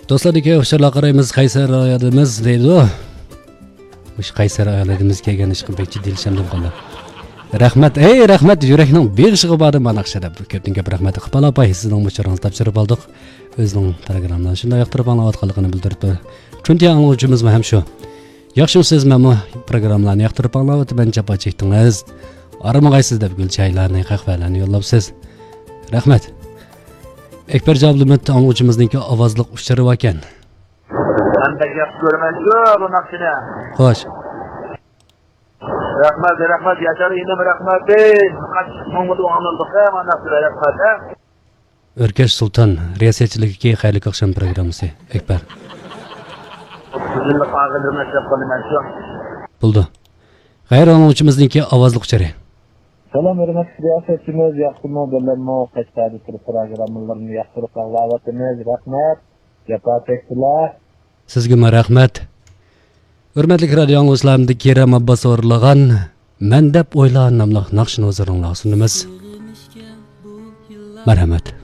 Do'stlarga xushlar qaraymiz, Qaysar ayolimiz deydi. O'sha Qaysar ayolimiz kelgan ish qilib jiddiylasham deb qoldi. Rahmat, rahmat yurakning beg'ishiga bordim manaqsha deb. Ko'pdan ko'p rahmat Iqbal opa, sizning musharingizni topshirib oldik. O'zining programmadan shunday yoqtirib anglayotganligini bildirdi. Chunki anglovchimiz ham shu. Yaxshimisiz, mana programmalarni yoqtirib anglayotib, javob chekdingiz. Aramag'aysiz deb gulchaylarni, qahvalarni yo'llabsiz. Rahmat. Ekber Javlimet anglovchimizningki ovozliq uchirib ekan. Qanday gap ko'rmaysiz bu naqshini? Xo'sh. Rahmat, yashar edim rahmat. Qattiq mong'ul o'g'anildik, mana shu rahmat. O'rkash Sulton riyosatchiligiga xayrli oqshom programmasi. Ekber. Sizlarga qag'ildirmas deb qolaman shu. Bo'ldi. G'ayr anglovchimizningki ovozliq uchirib. Selam hürmetli siyasetçimiz, yaxşımı bilinme, kaçtadi programmalarını yaxşırıp ağlavatınız, rahmet, yapa tektiler. Sizga rahmat. Hurmatli radio anglovchilarimda Keram Abbas o'rlagan Men deb o'yla nomli naqshni o'ziringlar sunamiz. Marhamat.